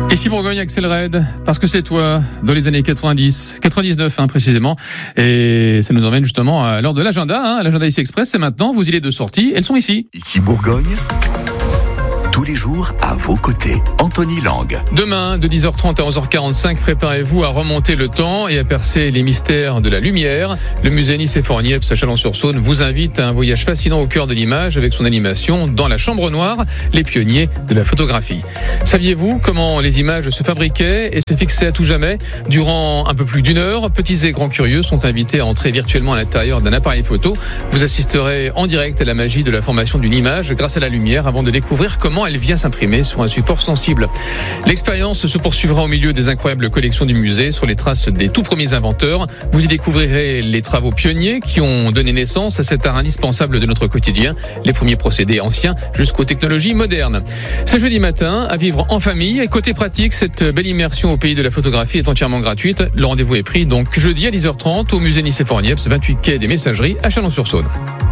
Ici Bourgogne, Axel Red, parce que c'est toi, dans les années 90, 99 précisément, et ça nous emmène justement à l'heure de l'agenda, l'agenda ici Express, c'est maintenant, vos idées de sortie, elles sont ici. Ici Bourgogne, tous les jours à vos côtés, Anthony Lang. Demain, de 10h30 à 11h45, préparez-vous à remonter le temps et à percer les mystères de la lumière. Le musée Nicéphore-Niepce à Chalon-sur-Saône vous invite à un voyage fascinant au cœur de l'image avec son animation dans la chambre noire, les pionniers de la photographie. Saviez-vous comment les images se fabriquaient et se fixaient à tout jamais? Durant un peu plus d'une heure, petits et grands curieux sont invités à entrer virtuellement à l'intérieur d'un appareil photo. Vous assisterez en direct à la magie de la formation d'une image grâce à la lumière avant de découvrir comment elle vient s'imprimer sur un support sensible. L'expérience se poursuivra au milieu des incroyables collections du musée sur les traces des tout premiers inventeurs. Vous y découvrirez les travaux pionniers qui ont donné naissance à cet art indispensable de notre quotidien, les premiers procédés anciens jusqu'aux technologies modernes. C'est jeudi matin, à vivre en famille. Et côté pratique, cette belle immersion au pays de la photographie est entièrement gratuite. Le rendez-vous est pris donc jeudi à 10h30 au musée Nicéphore-Niepce, 28 quai des Messageries à Chalon-sur-Saône.